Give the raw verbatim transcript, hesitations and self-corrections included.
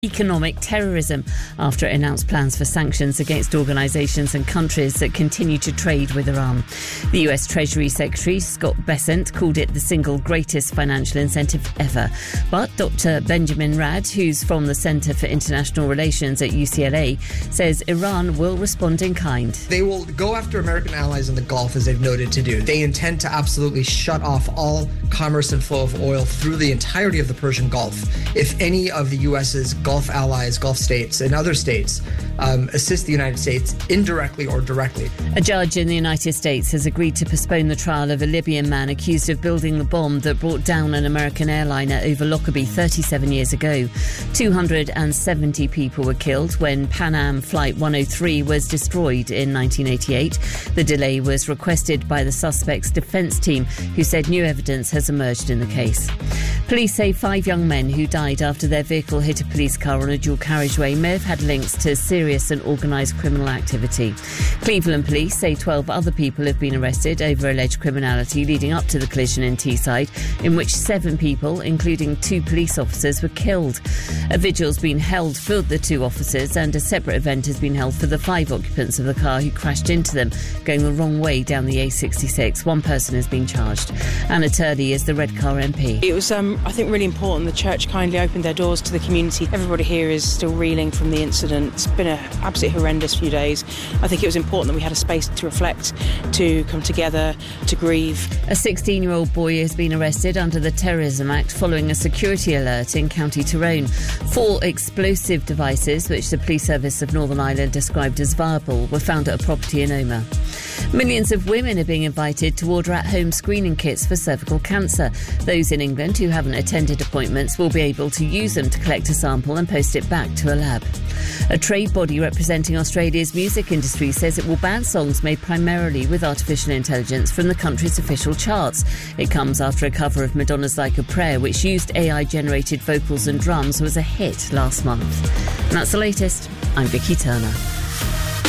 economic terrorism after it announced plans for sanctions against organisations and countries that continue to trade with Iran. The U S Treasury Secretary Scott Bessent called it the single greatest financial incentive ever. But Doctor Benjamin Rad, who's from the Centre for International Relations at U C L A, says Iran will respond in kind. They will go after American allies in the Gulf, as they've noted to do. They intend to absolutely shut off all commerce and flow of oil through the entirety of the Persian Gulf. If any of the U S's Gulf allies, Gulf states and other states um, assist the United States indirectly or directly. A judge in the United States has agreed to postpone the trial of a Libyan man accused of building the bomb that brought down an American airliner over Lockerbie thirty-seven years ago. two hundred seventy people were killed when Pan Am Flight one oh three was destroyed in nineteen eighty-eight. The delay was requested by the suspect's defence team, who said new evidence has emerged in the case. Police say five young men who died after their vehicle hit a police car on a dual carriageway may have had links to serious and organised criminal activity. Cleveland police say twelve other people have been arrested over alleged criminality leading up to the collision in Teesside, in which seven people, including two police officers, were killed. A vigil's been held for the two officers, and a separate event has been held for the five occupants of the car who crashed into them, going the wrong way down the A sixty-six. One person has been charged. Anna Turley is the Red Car M P. It was, um, I think, really important. The church kindly opened their doors to the community. Everybody here is still reeling from the incident. It's been an absolutely horrendous few days. I think it was important that we had a space to reflect, to come together, to grieve. A sixteen-year-old boy has been arrested under the Terrorism Act following a security alert in County Tyrone. Four explosive devices, which the Police Service of Northern Ireland described as viable, were found at a property in Omagh. Millions of women are being invited to order at-home screening kits for cervical cancer. Those in England who haven't attended appointments will be able to use them to collect a sample and post it back to a lab. A trade body representing Australia's music industry says it will ban songs made primarily with artificial intelligence from the country's official charts. It comes after a cover of Madonna's Like a Prayer, which used A I-generated vocals and drums, was a hit last month. And that's the latest. I'm Vicky Turner.